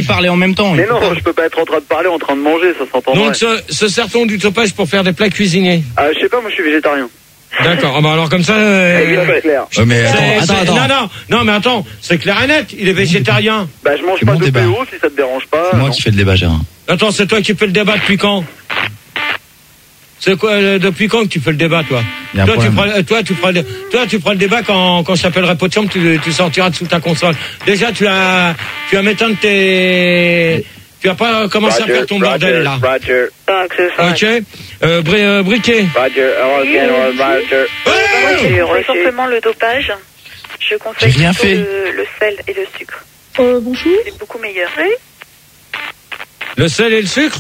de parler en même temps. Mais non, je peux pas être en train de parler, en train de manger, ça s'entend. Donc, se sert-on du dopage pour faire des plats cuisinés? Ah, je sais pas, moi je suis végétarien. D'accord. Ah bah alors comme ça. C'est clair. Mais attends. Non, mais attends, c'est clair et net. Il est végétarien. Bah, je mange pas de PO si ça te dérange pas. C'est moi qui fais le débat, Gérard. Attends, c'est toi qui fais le débat depuis quand? C'est quoi, depuis quand que tu fais le débat, toi? Toi, tu feras le débat quand je t'appellerai pot de chambre, tu sortiras de sous ta console. Déjà, tu vas m'éteindre tu vas pas commencer à faire ton bordel, là. Roger. Ok. Briquet. Roger. Moi, c'est simplement le dopage. Je conseille plutôt le sel et le sucre. Bonjour. C'est beaucoup meilleur. Oui. Le sel et le sucre?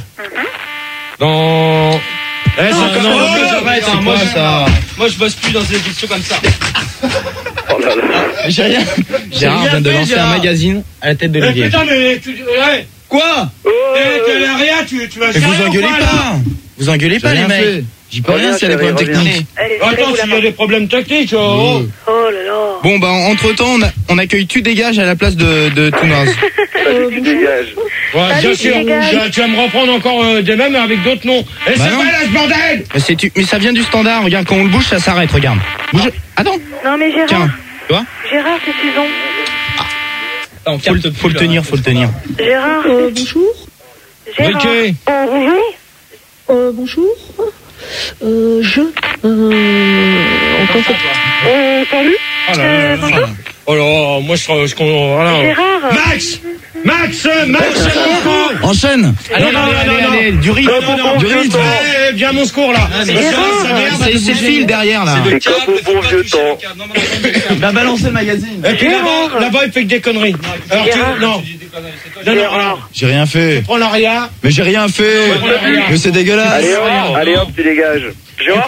Moi, je bosse plus dans des émissions comme ça. Oh là là. J'ai rien. Gérard vient de lancer un magazine à la tête de Olivier. Putain, mais Quoi? rien, tu vas Mais vous engueulez pas. Vous engueulez pas, les mecs. J'y peux rien s'il y a des problèmes techniques. Attends, s'il y a des problèmes techniques, Oh là là. Bon, bah, entre-temps, on accueille Tu dégages à la place de Tounaz. Tu dégages. Ouais, bien sûr. Tu vas me reprendre encore des mêmes avec d'autres noms. Et c'est non. pas là, ce bordel! Mais ça vient du standard. Regarde, quand on le bouge, ça s'arrête. Regarde. Bouge. Attends. Non, mais Gérard. Tiens. Tu vois? Gérard, c'est Suzon. Faut le tenir. Gérard. Bonjour. Gérard. Briquet. Bonjour. Salut. Bonjour. Oh là, moi je voilà. Gérard. Max, Enchaîne. Allez, du rythme. Viens à mon secours là. C'est le fil derrière là. C'est comme au bon vieux temps. Va balancer le magazine. Et puis là-bas il fait que des conneries. Alors non. J'ai rien fait. Tu prends l'aria. Mais j'ai rien fait. Mais c'est dégueulasse. Allez hop, tu dégages. Gérard,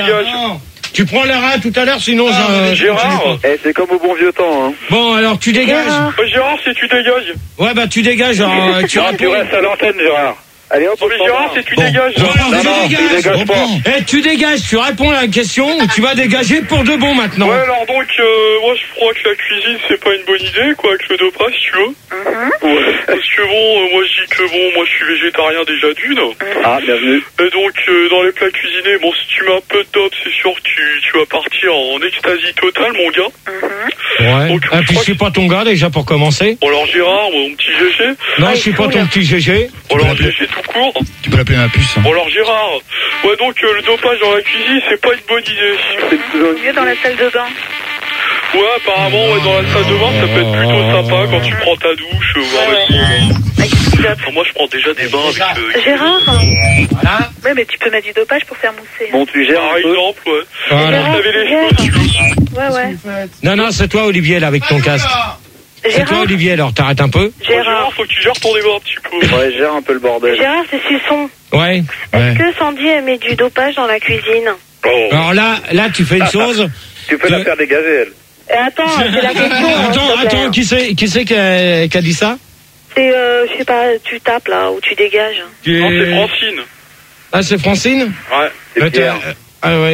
tu prends l'aria tout à l'heure, sinon Gérard. C'est comme au bon vieux temps. Hein. Bon, alors tu dégages. Gérard, c'est tu dégages. Ouais, bah tu dégages. Tu restes à l'antenne, Gérard. Allez hop, Gérard, c'est tu dégages. Tu dégages pas. Tu dégages, tu réponds à la question, tu vas dégager pour de bon maintenant. Ouais, alors donc, moi je crois que la cuisine c'est pas une bonne idée, quoi, avec le dopage, tu vois. Ouais. Parce que bon, moi je dis que bon, moi je suis végétarien déjà d'une. Ah, bienvenue. Et donc, dans les plats cuisinés, bon, si tu mets un peu de dope, c'est sûr que tu vas partir en extasie totale, mon gars. Ouais. Donc, Puis je suis pas ton gars déjà pour commencer. Bon, alors Gérard, mon petit GG. Non, je suis pas ton petit GG. Bon, alors GG tout court. Tu peux l'appeler ma puce. Bon, alors Gérard, ouais, donc le dopage dans la cuisine, c'est pas une bonne idée. Mieux dans la salle de bain. Ouais, apparemment, ouais, dans la salle de bain, ça peut être plutôt sympa quand tu prends ta douche, voir le film. Enfin, moi, je prends déjà des bains avec Gérard. Voilà. Ouais, mais tu peux mettre du dopage pour faire mousser. Bon, tu gères par un peu. exemple, ouais. Voilà. Gérard, Laver les cheveux, Ouais. Non, c'est toi Olivier là avec ton casque. C'est toi Olivier, alors t'arrêtes un peu. Gérard, faut que tu gères ton débat un petit peu. Ouais, gère un peu le bordel. Gérard, c'est Suçon. Ouais. Est-ce que Sandy elle met du dopage dans la cuisine? Alors là tu fais une chose. Tu peux la faire dégager, elle. Attends, c'est la question. Attends, qui c'est qui a dit ça? C'est, je sais pas, tu tapes là, ou tu dégages. Non, c'est Francine. Ah, c'est Francine? Ouais. C'est Pierre. Ah ouais,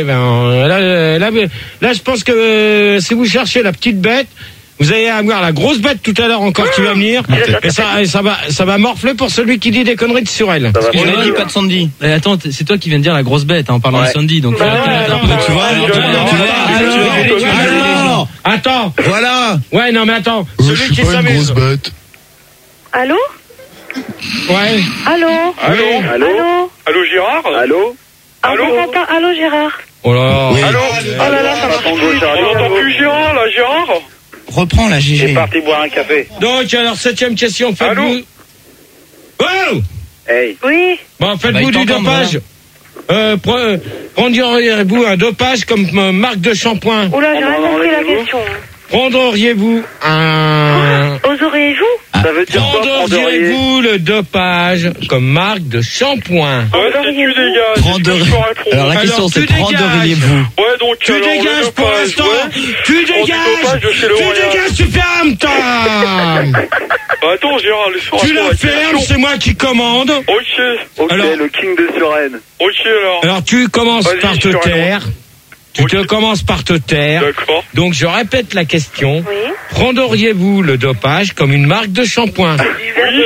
là, je pense que si vous cherchez la petite bête, vous allez avoir la grosse bête tout à l'heure encore qui va venir. Et ça va morfler pour celui qui dit des conneries sur elle. On n'a dit pas de Sandy. Attends, c'est toi qui viens de dire la grosse bête en parlant de Sandy, donc. Tu vois. Attends. Voilà. Ouais, non mais attends. Celui qui s'amuse. Allô? Ouais. Allô? Allô, Gérard? Allô? Allô, Gérard? Oh là. Oui. Allô? Oh là là, ça marche. On n'entend plus Gérard, là, Gérard? Reprends la GG. C'est parti boire un café. Donc, alors, 7e question, faites-vous... Oh! Hey. Oui? Bon, faites-vous du dopage. Prendriez-vous un dopage comme marque de shampoing? Oula, j'ai rien compris la question. Prendriez-vous un... Oseriez-vous? Ça veut dire quoi, Prendriez-vous le dopage comme marque de shampoing? Ouais, c'est tu dégages. Alors la question c'est prendriez-vous? Ouais, donc Tu dégages pour l'instant. Tu dégages, tu fermes ta... Attends, Gérard, laisse-moi. Tu la fermes, c'est moi qui commande. Ok. Alors, le king de Suresnes. Ok, alors. Alors tu commences par te taire. Commences par te taire. D'accord. Donc je répète la question. Oui. Prendriez-vous le dopage comme une marque de shampoing? Du verre de